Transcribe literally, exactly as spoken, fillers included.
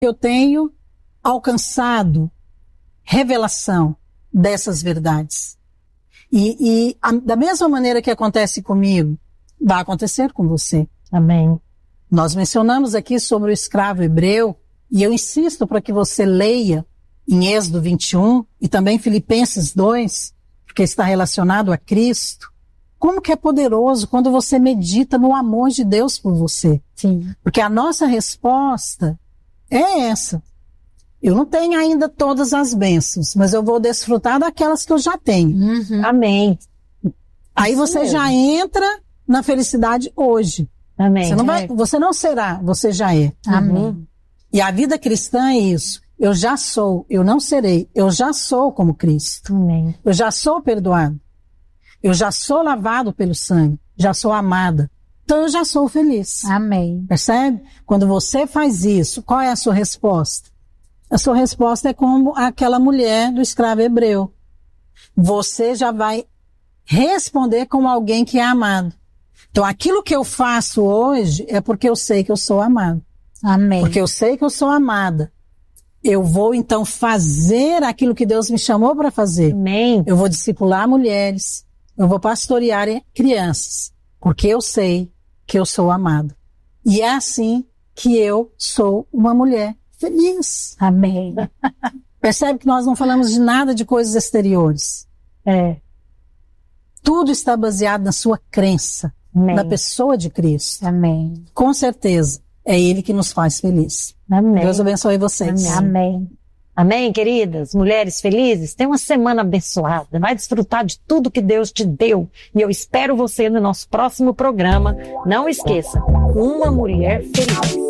eu tenho alcançado revelação dessas verdades. E, e a, da mesma maneira que acontece comigo, vai acontecer com você. Amém. Nós mencionamos aqui sobre o escravo hebreu, e eu insisto para que você leia em Êxodo vinte e um e também Filipenses dois, porque está relacionado a Cristo. Como que é poderoso quando você medita no amor de Deus por você. Sim. Porque a nossa resposta é essa. Eu não tenho ainda todas as bênçãos, mas eu vou desfrutar daquelas que eu já tenho. Uhum. Amém. Aí Isso você mesmo. já entra na felicidade hoje. Amém. Você não vai, você não será, você já é. Amém. E a vida cristã é isso. Eu já sou, eu não serei. Eu já sou como Cristo. Amém. Eu já sou perdoado. Eu já sou lavado pelo sangue. Já sou amada. Então eu já sou feliz. Amém. Percebe? Quando você faz isso, qual é a sua resposta? A sua resposta é como aquela mulher do escravo hebreu. Você já vai responder como alguém que é amado. Então aquilo que eu faço hoje é porque eu sei que eu sou amado. Amém. Porque eu sei que eu sou amada. Eu vou então fazer aquilo que Deus me chamou para fazer. Amém. Eu vou discipular mulheres. Eu vou pastorear crianças. Porque eu sei que eu sou amada. E é assim que eu sou uma mulher feliz. Amém. Percebe que nós não falamos de nada de coisas exteriores. É. Tudo está baseado na sua crença. Amém. Na pessoa de Cristo. Amém. Com certeza, é Ele que nos faz feliz. Amém. Deus abençoe vocês. Amém. Amém. Amém, queridas, mulheres felizes, tenha uma semana abençoada, vai desfrutar de tudo que Deus te deu, e eu espero você no nosso próximo programa. Não esqueça, uma mulher feliz.